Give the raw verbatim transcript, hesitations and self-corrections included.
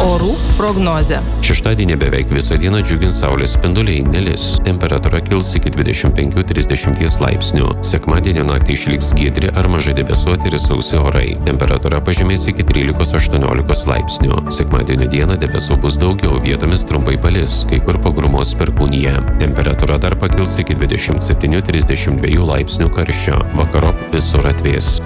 Orų prognozė. Šeštadienį beveik visą dieną džiugins saulės spinduliai, nelis. Temperatūra kils iki dvidešimt penkių iki trisdešimties laipsnių. Sekmadienio naktį išliks giedri ar mažai debesuoti ir sausi orai. Temperatūra pažemės iki trylikos aštuoniolikos laipsnių. Sekmadienio dieną debesų bus daugiau, vietomis trumpai palis, kai kur pagrumos perkūnija. Temperatūra dar pakils iki dvidešimt septynių iki trisdešimt dviejų laipsnių karščio. Vakarop visur atvės.